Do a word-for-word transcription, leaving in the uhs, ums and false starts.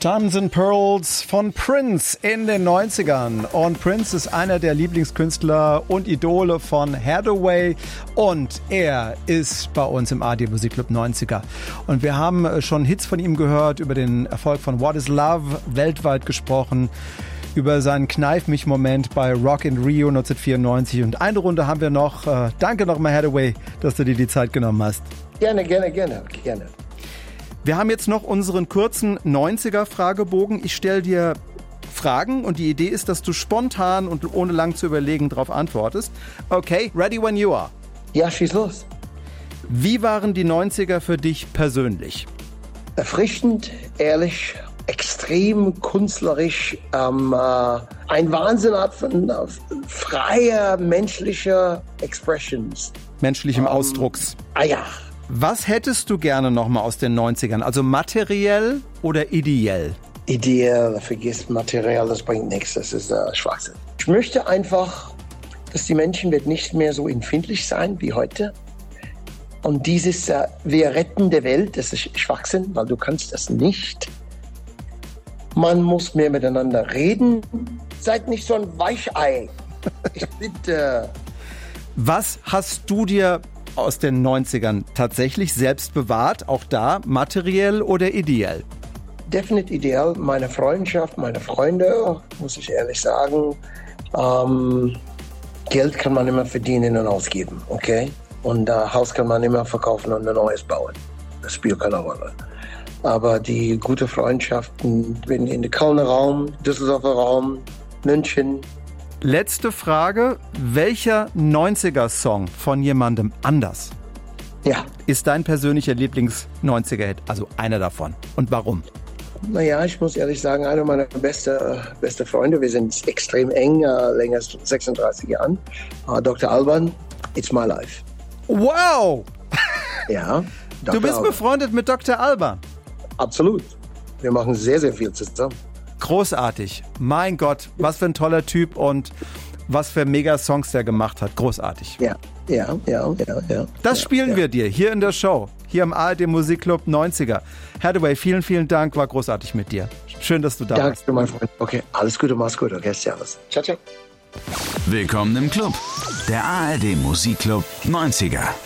Diamonds and Pearls von Prince in den neunzigern. Und Prince ist einer der Lieblingskünstler und Idole von Hathaway. Und er ist bei uns im A D Musikclub neunziger. Und wir haben schon Hits von ihm gehört, über den Erfolg von What is Love weltweit gesprochen, über seinen Kneif-mich-Moment bei Rock in Rio neunzehnhundertvierundneunzig. Und eine Runde haben wir noch. Äh, danke nochmal, Hathaway, dass du dir die Zeit genommen hast. Gerne, gerne, gerne, gerne. Wir haben jetzt noch unseren kurzen neunziger-Fragebogen. Ich stelle dir Fragen und die Idee ist, dass du spontan und ohne lang zu überlegen darauf antwortest. Okay, ready when you are. Ja, schieß los. Wie waren die neunziger für dich persönlich? Erfrischend, ehrlich, extrem künstlerisch, ähm, äh, ein Wahnsinn von äh, freier menschlicher Expressions. Menschlichem ähm, Ausdrucks. Ah ja. Was hättest du gerne nochmal aus den neunzigern? Also materiell oder ideell? Ideell, vergiss Material, das bringt nichts, das ist äh, Schwachsinn. Ich möchte einfach, dass die Menschen wird nicht mehr so empfindlich sein wie heute. Und dieses, äh, wir retten die Welt, das ist Schwachsinn, weil du kannst das nicht. Man muss mehr miteinander reden. Seid nicht so ein Weichei. Ich bitte. Was hast du dir aus den neunzigern tatsächlich selbst bewahrt? Auch da materiell oder ideell? Definitiv ideell. Meine Freundschaft, meine Freunde, muss ich ehrlich sagen. Ähm, Geld kann man immer verdienen und ausgeben, okay? Und äh, Haus kann man immer verkaufen und ein neues bauen. Das spielt keine Rolle. Aber die gute Freundschaften in, in den Kölner Raum, Düsseldorfer Raum, München. Letzte Frage. Welcher neunziger-Song von jemandem anders ja. ist dein persönlicher Lieblings-neunziger-Hit? Also einer davon. Und warum? Naja, ich muss ehrlich sagen, einer meiner besten beste Freunde, wir sind extrem eng, äh, länger als sechsunddreißig Jahren, äh, Doktor Alban, It's My Life. Wow! Ja. Doktor Du bist Alban. Befreundet mit Doktor Alban? Absolut. Wir machen sehr, sehr viel zusammen. Großartig. Mein Gott, was für ein toller Typ und was für Mega-Songs der gemacht hat. Großartig. Ja, ja, ja, ja. ja das ja, spielen ja. wir dir hier in der Show, hier im A R D Musikclub neunziger. Hathaway, vielen, vielen Dank, war großartig mit dir. Schön, dass du da Danke, warst. Danke, mein Freund. Okay, alles Gute, mach's gut. Okay, servus. Ciao, ciao. Willkommen im Club, der A R D Musikclub neunziger.